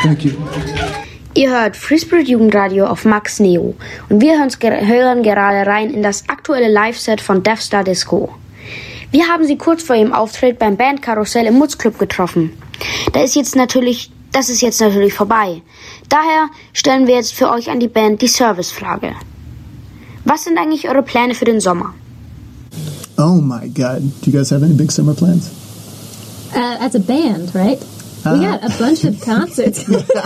Thank you. Ihr hört Free Spirit Jugendradio auf Max Neo und wir hören gerade rein in das aktuelle Live-Set von Death Star Disco. Wir haben sie kurz vor ihrem Auftritt beim Bandkarussell im Mutzclub getroffen. Das ist jetzt natürlich vorbei. Daher stellen wir jetzt für euch an die Band die Servicefrage. Was sind eigentlich eure Pläne für den Sommer? Oh my God. Do you guys have any big summer plans? As a band, right? We got a bunch of concerts.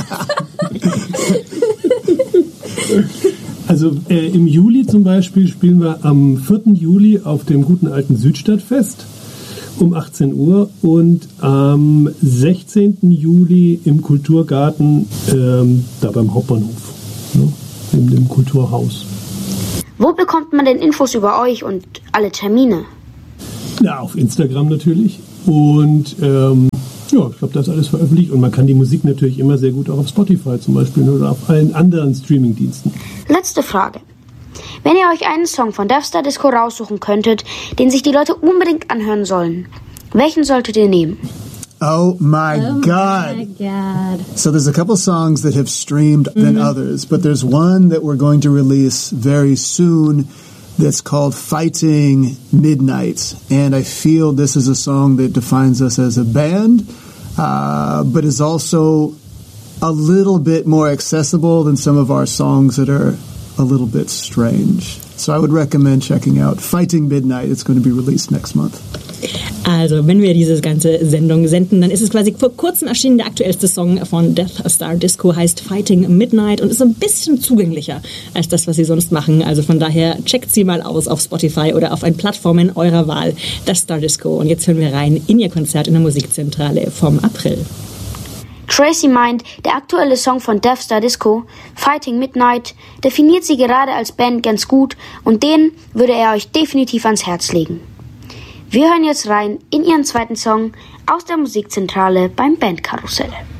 Also im Juli zum Beispiel spielen wir am 4. Juli auf dem guten alten Südstadtfest um 18 Uhr und am 16. Juli im Kulturgarten, da beim Hauptbahnhof, ne, in dem Kulturhaus. Wo bekommt man denn Infos über euch und alle Termine? Ja, auf Instagram natürlich. Und ja, ich glaube, das ist alles veröffentlicht. Und man kann die Musik natürlich immer sehr gut auch auf Spotify zum Beispiel oder auf allen anderen Streamingdiensten. Letzte Frage. Wenn ihr euch einen Song von Death Star Disco raussuchen könntet, den sich die Leute unbedingt anhören sollen, welchen solltet ihr nehmen? Oh my God. My God. So there's a couple songs that have streamed than others, but there's one that we're going to release very soon that's called Fighting Midnight. And I feel this is a song that defines us as a band, but is also a little bit more accessible than some of our songs that are a little bit strange. So I would recommend checking out Fighting Midnight. It's going to be released next month. Also, wenn wir diese ganze Sendung senden, dann ist es quasi vor kurzem erschienen. Der aktuellste Song von Death Star Disco heißt Fighting Midnight und ist ein bisschen zugänglicher als das, was sie sonst machen. Also von daher checkt sie mal aus auf Spotify oder auf einen Plattformen eurer Wahl, Death Star Disco. Und jetzt hören wir rein in ihr Konzert in der Musikzentrale vom April. Tracy meint, der aktuelle Song von Death Star Disco, Fighting Midnight, definiert sie gerade als Band ganz gut und den würde er euch definitiv ans Herz legen. Wir hören jetzt rein in ihren zweiten Song aus der Musikzentrale beim Bandkarussell.